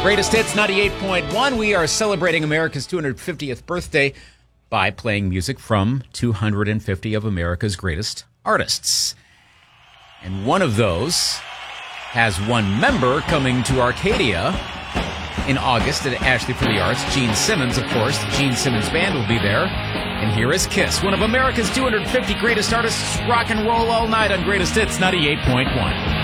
Greatest Hits 98.1. We are celebrating America's 250th birthday by playing music from 250 of America's greatest artists. And one of those has one member coming to Arcadia in August at Ashley for the Arts. Gene Simmons, of course. The Gene Simmons Band will be there. And here is Kiss, one of America's 250 greatest artists. Rock and roll all night on Greatest Hits 98.1.